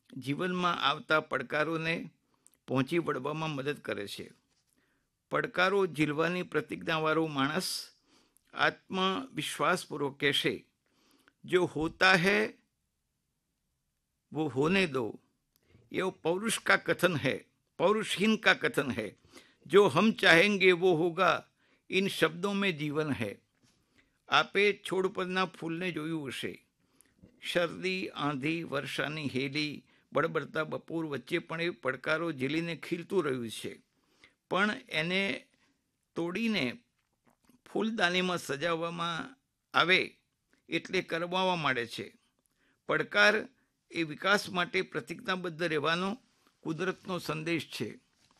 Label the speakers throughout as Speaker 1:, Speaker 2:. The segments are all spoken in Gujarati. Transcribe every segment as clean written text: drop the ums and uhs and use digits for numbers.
Speaker 1: જીવનમાં આવતા પડકારોને પહોંચી વળવામાં મદદ કરે છે. પડકારો ઝીલવાની પ્રતિજ્ઞાવાળો માણસ आत्मविश्वासपूर्वक कैसे जो होता है वो होने दो, ये पौरुष का कथन है, पौरुषहीन का कथन है. जो हम चाहेंगे वो होगा, इन शब्दों में जीवन है. आपे છોડ પરના ફૂલને જોયું હશે. શરદી, આંધી, વર્ષાની હેલી, બળબડતા બપોર વચ્ચે પણ એ પડકારો ઝીલીને ખીલતું રહ્યું છે. પણ એને તોડીને ફૂલદાનીમાં સજાવવામાં આવે એટલે કરવાવા માંડે છે. પડકાર એ વિકાસ માટે પ્રતિજ્ઞાબદ્ધ રહેવાનો કુદરતનો સંદેશ છે.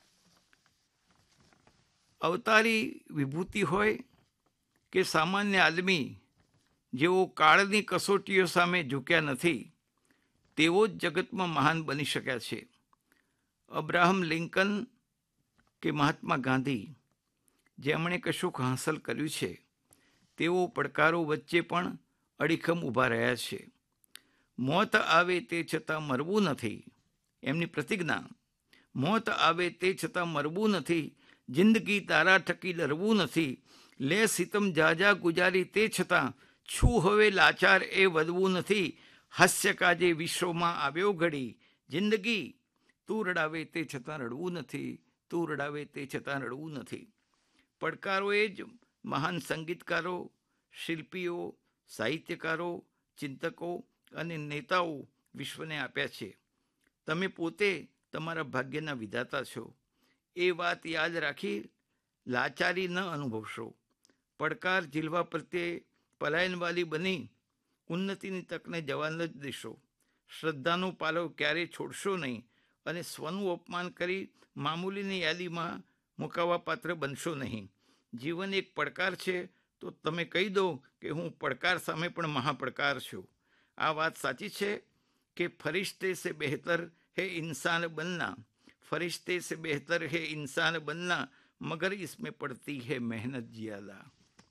Speaker 1: અવતારી વિભૂતિ હોય કે સામાન્ય આદમી જેઓ કાળની કસોટીઓ સામે ઝૂક્યા નથી, તેઓ જ જગતમાં મહાન બની શક્યા છે. અબ્રાહમ લિંકન કે મહાત્મા ગાંધી, જેમણે કશુંક હાંસલ કર્યું છે, તેઓ પડકારો વચ્ચે પણ અડીખમ ઊભા રહ્યા છે. મોત આવે તે છતાં મરવું નથી, એમની પ્રતિજ્ઞા. મોત આવે તે છતાં મરવું નથી, જિંદગી તારા થકી ડરવું નથી, લે સિતમ જાજા ગુજારી તે છતાં છું હવે લાચાર એ વધવું નથી, હાસ્ય કાજે વિશ્વમાં આવ્યો ઘડી, જિંદગી તું રડાવે તે છતાં રડવું નથી, તું રડાવે તે છતાં રડવું નથી. પડકારોએ જ મહાન સંગીતકારો, શિલ્પીઓ, સાહિત્યકારો, ચિંતકો અને નેતાઓ વિશ્વને આપ્યા છે. તમે પોતે તમારા ભાગ્યના વિધાતા છો. એ વાત યાદ રાખી લાચારી ન અનુભવશો. પડકાર ઝીલવા પ્રત્યે પલાયનવાલી બની ઉન્નતિની તકને જવા ન જ દેશો. શ્રદ્ધાનો પાલવ ક્યારેય છોડશો નહીં અને સ્વનું અપમાન કરી મામૂલીની યાદીમાં મુકાવા પાત્ર બનશો નહીં. જીવન એક પડકાર છે તો તમે કહી દો કે હું પડકાર સામે પણ મહાપડકાર છું. આ વાત સાચી છે કે ફરિશ્તે સે બહેતર હે ઇન્સાન બનના, ફરિશ્તે સે બહેતર હે ઇન્સાન બનના, મગર ઇસમેં પડતી હૈ મહેનત જ્યાદા.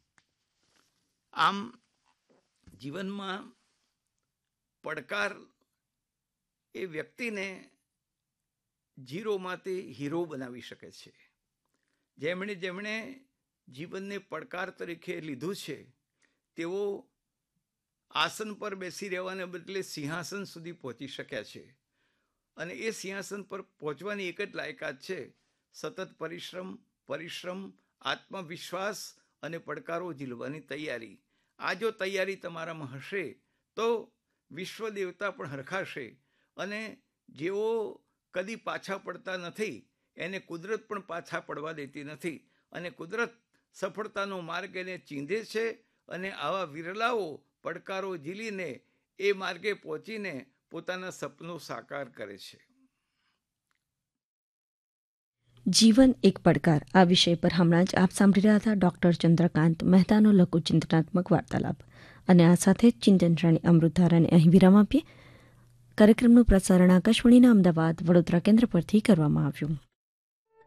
Speaker 1: આમ જીવનમાં પડકાર એ વ્યક્તિને ઝીરોમાંથી હીરો બનાવી શકે છે. જેમણે જીવનને પડકાર તરીકે લીધું છે, તેઓ આસન પર બેસી રહેવાને બદલે સિંહાસન સુધી પહોંચી શક્યા છે. અને એ સિંહાસન પર પહોંચવાની એક જ લાયકાત છે, સતત પરિશ્રમ, આત્મવિશ્વાસ અને પડકારો ઝીલવાની તૈયારી. આ જો તૈયારી તમારામાં હશે તો વિશ્વ દેવતા પણ હરખાશે. અને જેઓ કદી પાછા પડતા નથી, એને કુદરત પણ પાછા પડવા દેતી નથી. અને કુદરત સફળતાનો માર્ગ એને ચીંધે છે. અને આવા વિરલાઓ પડકારો ઝીલીને એ માર્ગે પહોંચીને પોતાના સપનો સાકાર કરે છે.
Speaker 2: જીવન એક પડકાર આ વિષય પર હમણાં જ આપ સાંભળી રહ્યા હતા ડોક્ટર ચંદ્રકાંત મહેતાનો લઘુ ચિંતનાત્મક વાર્તાલાપ. અને આ સાથે જ ચિંતન શ્રેણી અમૃતધારાને અહીં વિરામ આપીએ. કાર્યક્રમનું પ્રસારણ આકાશવાણીના અમદાવાદ વડોદરા કેન્દ્ર પરથી કરવામાં આવ્યું.